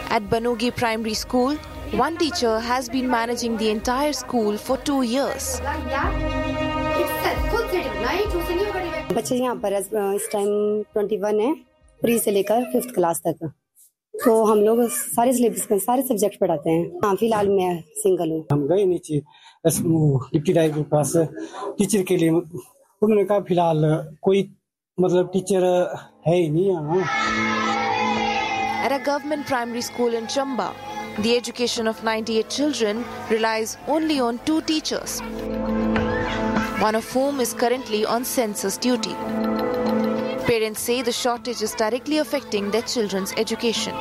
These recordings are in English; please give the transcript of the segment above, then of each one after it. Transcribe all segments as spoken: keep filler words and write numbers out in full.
At Banogi Primary School, one teacher has been managing the entire school for two years. बच्चे यहाँ पर इस time इक्कीस हैं, प्री से लेकर फिफ्थ क्लास तक। तो हम लोग सारे सिलेबस में सारे सब्जेक्ट पढ़ाते हैं। हाँ, फिलहाल मैं सिंगल हूँ। हम गए नीचे डिप्टी डायरेक्टर के पास टीचर के लिए, उन्होंने कहा फिलहाल कोई मतलब टीचर है ही नहीं यहाँ। At a government primary school in Chamba, the education of ninety-eight children relies only on two teachers, one of whom is currently on census duty. Parents say the shortage is directly affecting their children's education.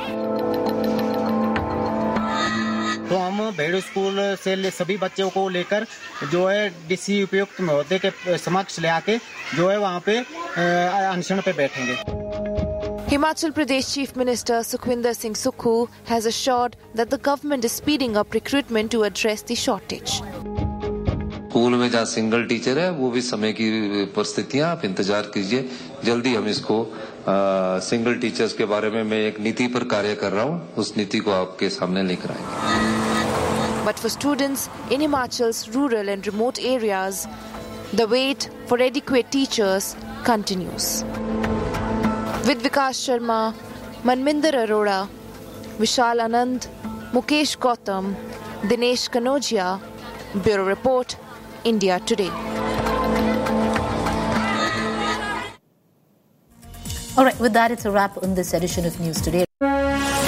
तो हम भेड़ school से सभी बच्चों को लेकर जो है डीसी उपयुक्त महोदय के समक्ष ले आके जो है वहाँ पे अनशन पे बैठेंगे। Himachal Pradesh Chief Minister Sukhwinder Singh Sukhu has assured that the government is speeding up recruitment to address the shortage. School में जहाँ सिंगल टीचर है वो भी समय की परिस्थितियाँ, आप इंतजार कीजिए, जल्दी हम इसको आ, सिंगल टीचर्स के बारे में मैं एक नीति पर कार्य कर रहा हूँ, उस नीति को आपके सामने लेकर आएंगे। But for students in Himachal's rural and remote areas, the wait for adequate teachers continues. With Vikas Sharma, Manminder Arora, Vishal Anand, Mukesh Gautam, Dinesh Kanojia, Bureau Report, India Today. All right, with that, it's a wrap on this edition of News Today.